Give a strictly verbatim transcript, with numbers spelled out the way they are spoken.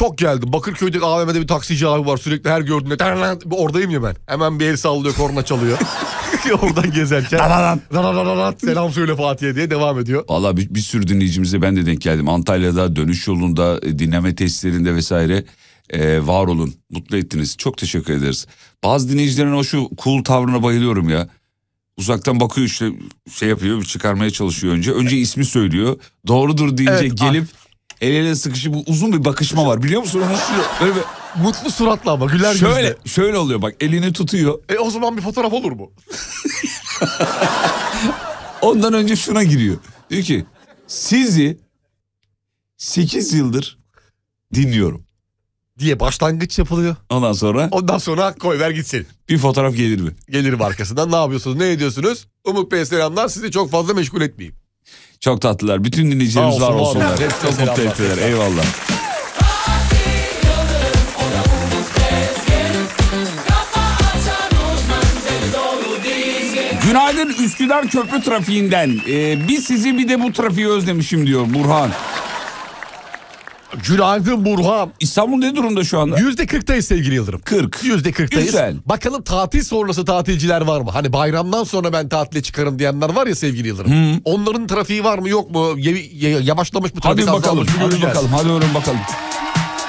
Çok geldim. Bakırköy'deki A V M'de bir taksici abi var. Sürekli her gördüğümde oradayım ya ben. Hemen bir el sallıyor, korna çalıyor. Oradan gezerken. Selam söyle Fatih'e diye devam ediyor. Valla bir, bir sürü dinleyicimize ben de denk geldim. Antalya'da, dönüş yolunda, dinleme testlerinde vesaire e, var olun. Mutlu ettiniz. Çok teşekkür ederiz. Bazı dinleyicilerin o şu cool tavrına bayılıyorum ya. Uzaktan bakıyor işte şey yapıyor, çıkarmaya çalışıyor önce. Önce ismi söylüyor. Doğrudur deyince Evet, gelip el ele sıkışıp bu uzun bir bakışma var. Biliyor musun onu? Böyle bir, mutlu suratla ama güler yüzle. Şöyle, şöyle oluyor bak, elini tutuyor. E o zaman bir fotoğraf olur mu? Ondan önce şuna giriyor. Diyor ki sizi sekiz yıldır dinliyorum. Diye başlangıç yapılıyor. Ondan sonra? Ondan sonra koy ver gitsin. Bir fotoğraf gelir mi? Gelirim arkasından. Ne yapıyorsunuz? Ne ediyorsunuz? Umut Bey selamlar. Sizi çok fazla meşgul etmeyeyim. Çok tatlılar. Bütün dinleyicilerimiz var olsunlar. Çok mutlu ettiler. Eyvallah. Günaydın Üsküdar köprü trafiğinden. Ee, bir sizi bir de bu trafiği özlemişim diyor Burhan. Günaydın Burhan. İstanbul ne durumda şu anda? Yüzde kırktayız sevgili Yıldırım. kırk. Yüzde kırktayız. Güzel. Bakalım tatil sonrası tatilciler var mı? Hani bayramdan sonra ben tatile çıkarım diyenler var ya sevgili Yıldırım. Hmm. Onların trafiği var mı yok mu? Y- y- yavaşlamış mı? Hadi trafik bakalım. azalmış mı? Hadi Göreceğiz. bakalım. Hadi öğren bakalım.